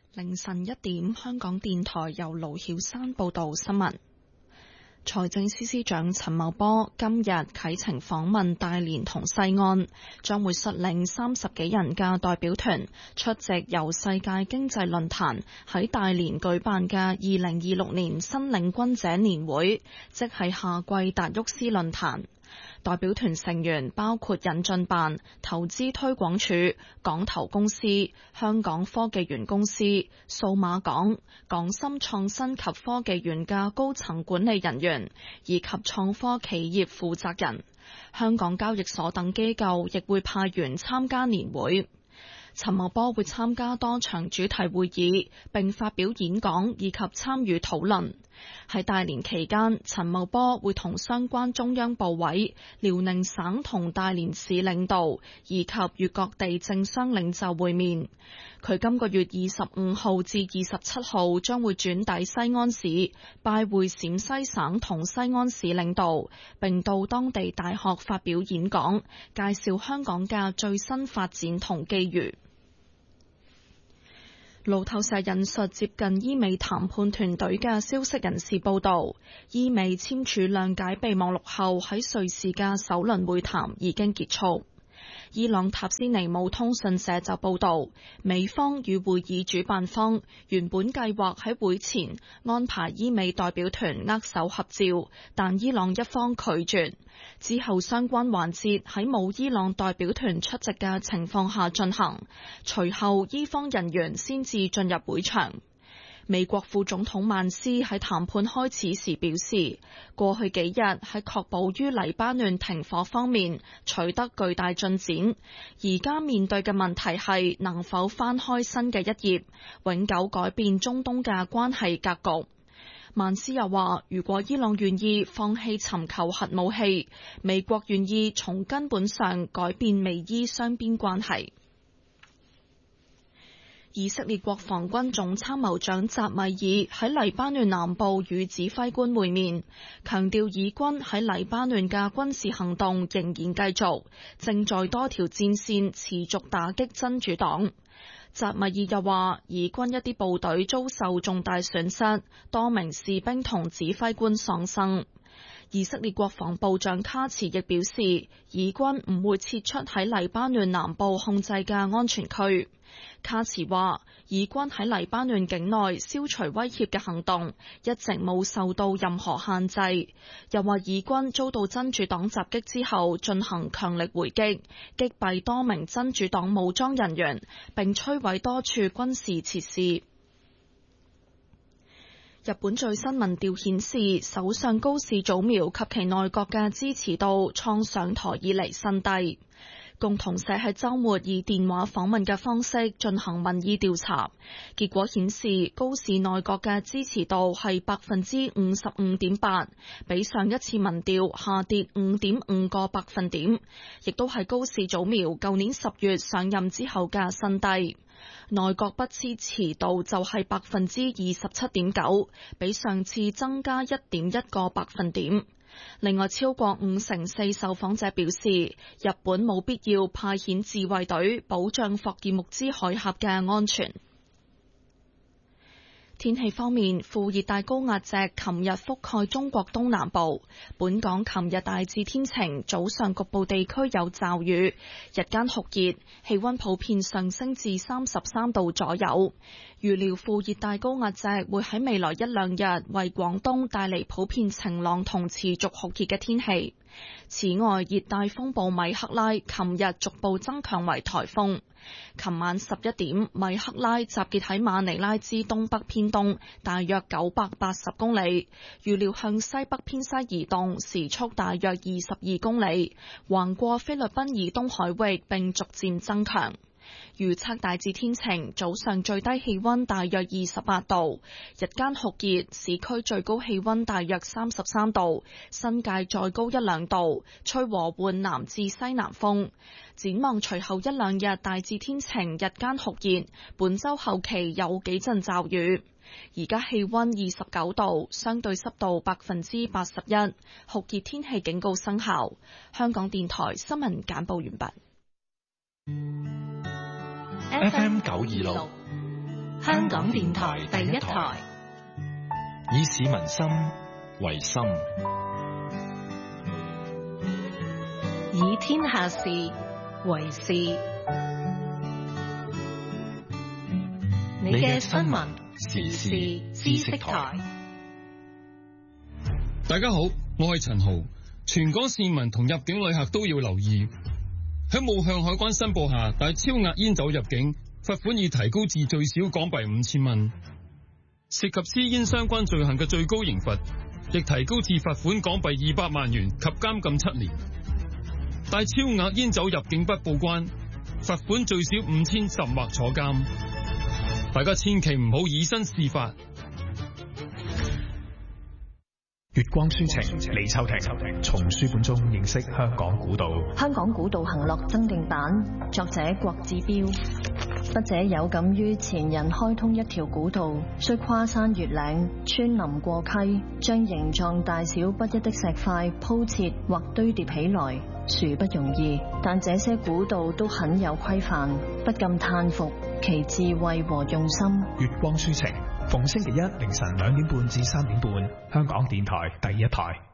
凌晨1點，香港電台由盧曉山報道新聞。財政司司長陳茂波今日啟程訪問大連同西安，將會率領30幾人嘅代表團出席由世界經濟論壇喺大連舉辦嘅2026年新領軍者年會，即係夏季達沃斯論壇。代表團成員包括引進辦、投資推廣署、港投公司、香港科技園公司、數碼港、港深創新及科技園嘅高層管理人員，以及創科企業負責人。香港交易所等機構亦會派員參加年會。陳茂波會參加多場主題會議，並發表演講以及參與討論。喺大連期間，陳茂波會同相關中央部委、遼寧省同大連市領導以及粵各地政商領袖會面。佢今個月25號至27號將會轉抵西安市，拜會陝西省同西安市領導，並到當地大學發表演講，介紹香港嘅最新發展同機遇。路透社引述接近伊美談判團隊嘅消息人士報道，伊美簽署諒解備忘錄後，喺瑞士嘅首輪會談已經結束。伊朗塔斯尼姆通訊社就報道，美方與會議主辦方原本計劃喺會前安排伊美代表團握手合照，但伊朗一方拒絕。之後相關環節喺冇伊朗代表團出席嘅情況下進行，隨後伊方人員先至進入會場。美國副總統曼斯喺談判開始時表示，過去幾日喺確保於黎巴嫩停火方面取得巨大進展，而家面對嘅問題係能否翻開新嘅一頁，永久改變中東嘅關係格局。曼斯又話，如果伊朗願意放棄尋求核武器，美國願意從根本上改變美伊雙邊關係。以色列國防軍總參謀長扎米爾喺黎巴嫩南部與指揮官會面，強調以軍喺黎巴嫩嘅軍事行動仍然繼續，正在多條戰線持續打擊真主黨。扎米爾又話，以軍一啲部隊遭受重大損失，多名士兵同指揮官喪生。以色列國防部長卡茨亦表示，以軍唔會撤出喺黎巴嫩南部控制嘅安全區。卡茨話，以軍喺黎巴嫩境內消除威脅嘅行動一直冇受到任何限制。又話，以軍遭到真主黨襲擊之後進行強力回擊，擊斃多名真主黨武裝人員，並摧毀多處軍事設施。日本最新民調顯示，首相高市早苗及其內閣嘅支持度創上台以嚟新低。共同社喺週末以電話訪問嘅方式進行民意調查，結果顯示高市內閣嘅支持度係55.8%，比上一次民調下跌5.5個百分點，亦都係高市早苗舊年10月上任之後嘅新低。內閣不支持度就係27.9%，比上次增加1.1個百分點。另外，超過54%受訪者表示，日本冇必要派遣自衛隊保障霍爾木茲海峽嘅安全。天氣方面，副熱帶高壓脊琴日覆蓋中國東南部，本港琴日大致天晴，早上局部地區有驟雨，日間酷熱，氣溫普遍上升至33度左右。預料副熱帶高壓脊會喺未來1-2日為廣東帶嚟普遍晴朗同持續酷熱嘅天氣。此外，熱帶風暴米克拉琴日逐步增強為颱風。琴晚11點，米克拉集結喺馬尼拉之東北偏東，大約980公里，預料向西北偏西移動，時速大約22公里，橫過菲律賓以東海域並逐漸增強。預測大致天晴，早上最低氣溫大約28度，日間酷熱，市區最高氣溫大約33度，新界再高1-2度，吹和緩南至西南風。展望隨後1-2日大致天晴，日間酷熱，本週後期有幾陣驟雨。而家氣溫29度，相對濕度81%，酷熱天氣警告生效。香港電台新聞簡報完畢。 FM 926 香港電台第一台， 以市民心為心， 以天下事為事。你嘅新聞時事知識台。 大家好，我係陳豪。全港市民同入境旅客都要留意，喺冇向海關申報下帶超額煙酒入境，罰款已提高至最少港幣5000蚊。涉及私煙相關罪行嘅最高刑罰亦提高至罰款港幣200萬元及監禁7年。帶超額煙酒入境不報關，罰款最少5000甚或坐監。大家千祈唔好以身試法。 月光書情，李秋婷從書本中認識香港古道。 香港古道行樂增訂版，作者郭志標。筆者有感於前人開通一條古道，需跨山越嶺、穿林過溪，將形狀大小不一的石塊鋪設或堆疊起來，殊不容易。但這些古道都很有規範，不禁嘆服其智慧和用心。 月光書情，逢星期一凌晨2點半至3點半，香港電台第一台。